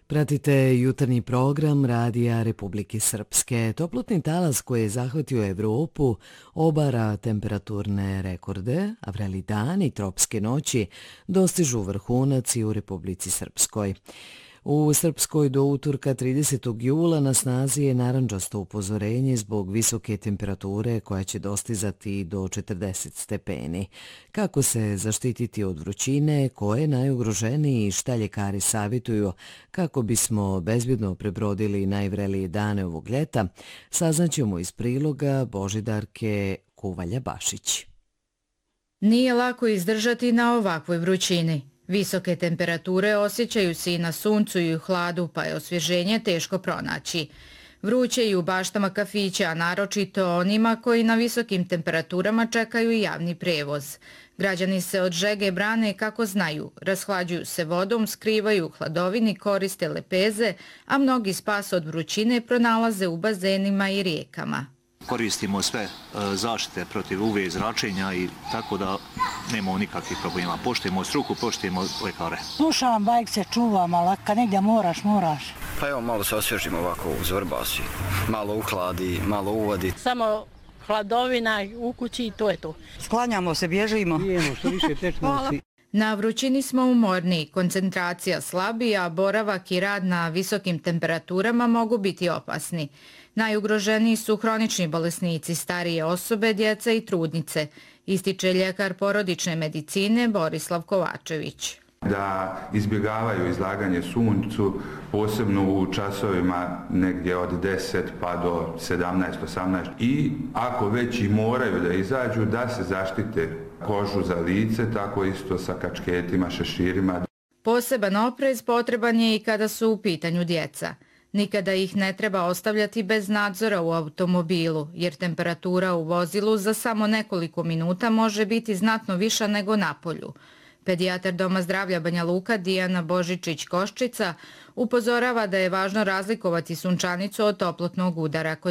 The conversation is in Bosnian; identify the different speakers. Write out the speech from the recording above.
Speaker 1: Pratite jutarnji program Radija Republike Srpske. Toplotni talas koji je zahvatio Evropu obara temperaturne rekorde, a vreli dani i tropske noći dostižu vrhunac i u Republici Srpskoj. U Srpskoj do utorka 30. jula na snazi je narandžasto upozorenje zbog visoke temperature koja će dostizati do 40 stepeni. Kako se zaštititi od vrućine, ko je najugroženiji i šta ljekari savjetuju kako bismo bezbjedno prebrodili najvrelije dane ovog ljeta, saznaćemo iz priloga Božidarke Kuvalja-Bašić.
Speaker 2: Nije lako izdržati na ovakvoj vrućini. Visoke temperature osjećaju se i na suncu i u hladu, pa je osvježenje teško pronaći. Vruće i u baštama kafića, a naročito onima koji na visokim temperaturama čekaju i javni prevoz. Građani se od žege brane kako znaju, rashlađuju se vodom, skrivaju u hladovini, koriste lepeze, a mnogi spas od vrućine pronalaze u bazenima i rijekama.
Speaker 3: Koristimo sve zaštite protiv UV zračenja i tako da nemamo nikakvih problema. Poštujemo struku, poštujemo lekare.
Speaker 4: Slušam, bajk se čuvam, ali kad negdje moraš.
Speaker 5: Pa evo, malo se osvježimo ovako uz vrbasi. Malo uhladi, malo uvodi.
Speaker 6: Samo hladovina u kući i to je to.
Speaker 4: Sklanjamo se, bježimo.
Speaker 7: Što više tečemo.
Speaker 2: Na vrućini smo umorni, koncentracija slabija, boravak i rad na visokim temperaturama mogu biti opasni. Najugroženiji su hronični bolesnici, starije osobe, djeca i trudnice, ističe ljekar porodične medicine Borislav Kovačević.
Speaker 8: Da izbjegavaju izlaganje suncu, posebno u časovima negdje od 10 pa do 17-18 i ako već i moraju da izađu, da se zaštite kožu za lice, tako isto sa kačketima, šeširima.
Speaker 2: Poseban oprez potreban je i kada su u pitanju djeca. Nikada ih ne treba ostavljati bez nadzora u automobilu, jer temperatura u vozilu za samo nekoliko minuta može biti znatno viša nego na polju. Pedijatar Doma zdravlja Banja Luka Dijana Božičić-Koščica upozorava da je važno razlikovati sunčanicu od toplotnog udara kod